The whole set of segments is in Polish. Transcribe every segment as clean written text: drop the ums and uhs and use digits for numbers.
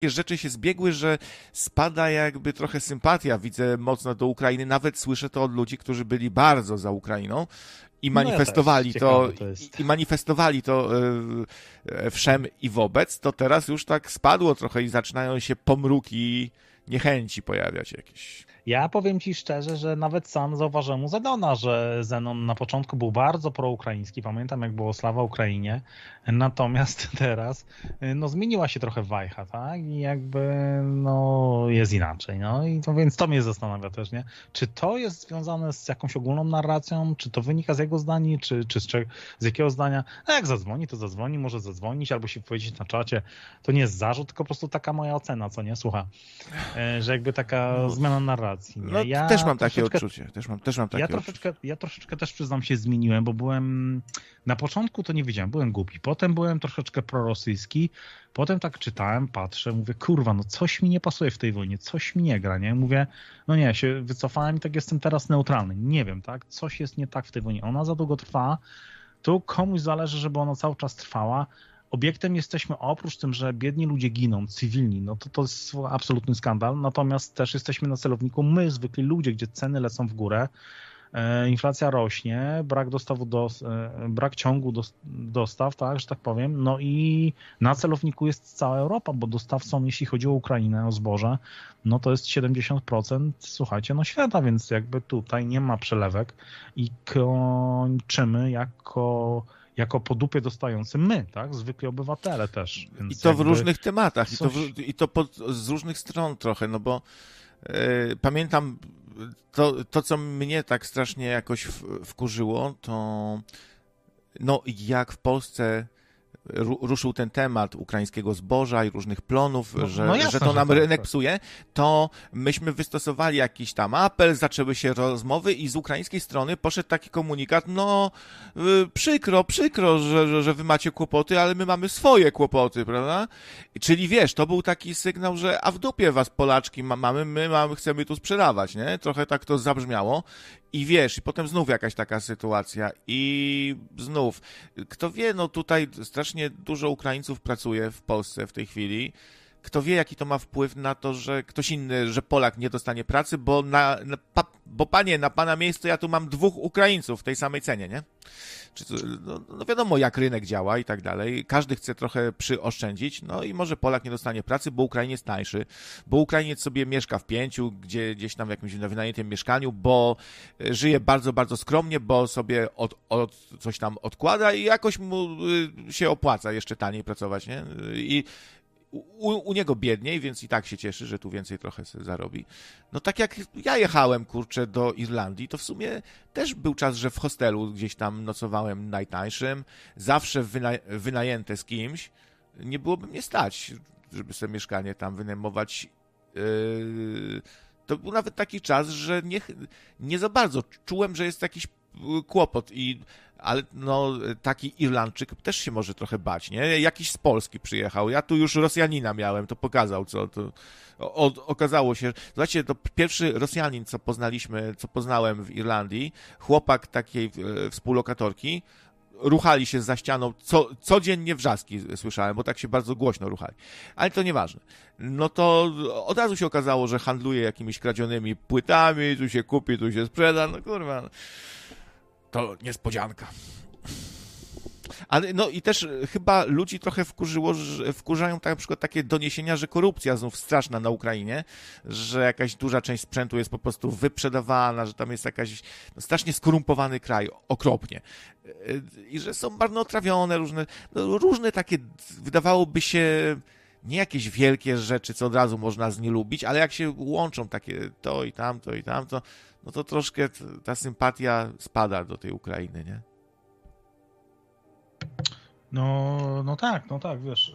rzeczy się zbiegły, że spada jakby trochę sympatia, widzę mocno do Ukrainy, nawet słyszę to od ludzi, którzy byli bardzo za Ukrainą i No ja też. manifestowali Ciekawe to jest. i manifestowali to wszem i wobec, to teraz już tak spadło trochę i zaczynają się pomruki niechęci pojawiać jakieś. Ja powiem ci szczerze, że nawet sam zauważyłem u Zenona, że Zenon na początku był bardzo proukraiński. Pamiętam, jak było Sława Ukrainie. Natomiast teraz no, zmieniła się trochę wajcha, tak? I jakby no, jest inaczej. No i to, więc to mnie zastanawia też, nie? Czy to jest związane z jakąś ogólną narracją? Czy to wynika z jego zdań? Czy z jakiego zdania? A jak zadzwoni, to zadzwoni, może zadzwonić albo się powiedzieć na czacie. To nie jest zarzut, tylko po prostu taka moja ocena, co nie? Słucha. Że jakby taka zmiana narracji. Nie? No, Ja też mam takie odczucie. Też mam takie odczucie. Ja troszeczkę też przyznam się zmieniłem, bo byłem na początku to nie wiedziałem, byłem głupi. Potem byłem troszeczkę prorosyjski. Potem tak czytałem, patrzę, mówię, kurwa, no coś mi nie pasuje w tej wojnie, coś mi nie gra, nie? Mówię, no nie, się wycofałem i tak jestem teraz neutralny. Nie wiem, tak? Coś jest nie tak w tej wojnie. Ona za długo trwa. Tu komuś zależy, żeby ona cały czas trwała. Obiektem jesteśmy, oprócz tym, że biedni ludzie giną, cywilni, no to jest absolutny skandal, natomiast też jesteśmy na celowniku my, zwykli ludzie, gdzie ceny lecą w górę, inflacja rośnie, brak ciągu dostaw, tak, że tak powiem, no i na celowniku jest cała Europa, bo dostawcą, jeśli chodzi o Ukrainę, o zboże, no to jest 70%, słuchajcie, no świata, więc jakby tutaj nie ma przelewek i kończymy jako po dupie dostający my, tak? Zwykli obywatele też. Więc I to w różnych tematach, z różnych stron trochę, no bo pamiętam to, co mnie tak strasznie jakoś wkurzyło, to no jak w Polsce ruszył ten temat ukraińskiego zboża i różnych plonów, jasne, że to nam tak, rynek tak. psuje, to myśmy wystosowali jakiś tam apel, zaczęły się rozmowy i z ukraińskiej strony poszedł taki komunikat, no przykro, że wy macie kłopoty, ale my mamy swoje kłopoty, prawda? Czyli wiesz, to był taki sygnał, że a w dupie was Polaczki chcemy tu sprzedawać, nie? Trochę tak to zabrzmiało. I wiesz, i potem znów jakaś taka sytuacja i znów, kto wie, no tutaj strasznie dużo Ukraińców pracuje w Polsce w tej chwili, kto wie, jaki to ma wpływ na to, że ktoś inny, że Polak nie dostanie pracy, bo panie, na pana miejscu ja tu mam 2 Ukraińców w tej samej cenie, nie? No wiadomo, jak rynek działa i tak dalej. Każdy chce trochę przyoszczędzić, no i może Polak nie dostanie pracy, bo Ukrainiec tańszy, bo Ukrainiec sobie mieszka w 5, gdzieś tam w jakimś wynajętym mieszkaniu, bo żyje bardzo, bardzo skromnie, bo sobie coś tam odkłada i jakoś mu się opłaca jeszcze taniej pracować, nie? I u niego biedniej, więc i tak się cieszy, że tu więcej trochę sobie zarobi. No tak jak ja jechałem, kurczę, do Irlandii, to w sumie też był czas, że w hostelu gdzieś tam nocowałem najtańszym, zawsze wynajęte z kimś. Nie byłoby mnie stać, żeby sobie mieszkanie tam wynajmować. To był nawet taki czas, że nie za bardzo czułem, że jest jakiś kłopot ale no taki Irlandczyk też się może trochę bać, nie? Jakiś z Polski przyjechał. Ja tu już Rosjanina miałem, to pokazał, co to okazało się. Zobaczcie, to pierwszy Rosjanin, co poznałem w Irlandii, chłopak takiej współlokatorki, ruchali się za ścianą, codziennie wrzaski słyszałem, bo tak się bardzo głośno ruchali. Ale to nieważne. No to od razu się okazało, że handluje jakimiś kradzionymi płytami, tu się kupi, tu się sprzeda, no kurwa. To niespodzianka. Ale no i też chyba ludzi trochę wkurzają tak, na przykład takie doniesienia, że korupcja znów straszna na Ukrainie, że jakaś duża część sprzętu jest po prostu wyprzedawana, że tam jest jakaś strasznie skorumpowany kraj, okropnie. I że są marnotrawione różne takie, wydawałoby się, nie jakieś wielkie rzeczy, co od razu można znielubić, ale jak się łączą takie to i tamto, no to troszkę ta sympatia spada do tej Ukrainy, nie? No tak, wiesz.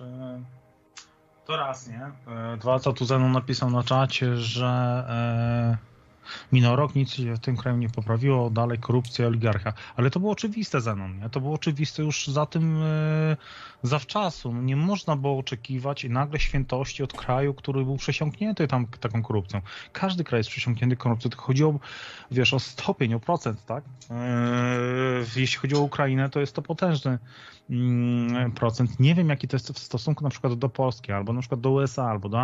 To raz, nie? Dwa, co tu Zenon napisał na czacie, że Minął rok, nic się w tym kraju nie poprawiło, dalej korupcja, oligarcha. Ale to było oczywiste, Zenon, nie? To było oczywiste już za tym zawczasu. No nie można było oczekiwać nagle świętości od kraju, który był przesiąknięty tam taką korupcją. Każdy kraj jest przesiąknięty korupcją, tylko chodziło, wiesz, o stopień, o procent, tak? Jeśli chodzi o Ukrainę, to jest to potężny procent. Nie wiem, jaki to jest w stosunku na przykład do Polski, albo na przykład do USA, albo do